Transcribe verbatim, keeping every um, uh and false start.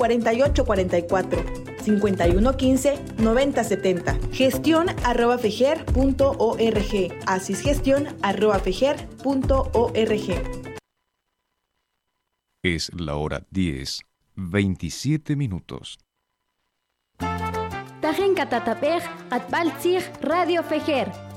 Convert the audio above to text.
cuarenta y ocho cuarenta y cuatro, cincuenta y uno quince, noventa setenta. Gestión arroba fejer punto org. Asisgestión arroba fejer punto org. Es la hora diez, veintisiete minutos. Tajen Catatapej, Atbaltzig, Radio Fejer.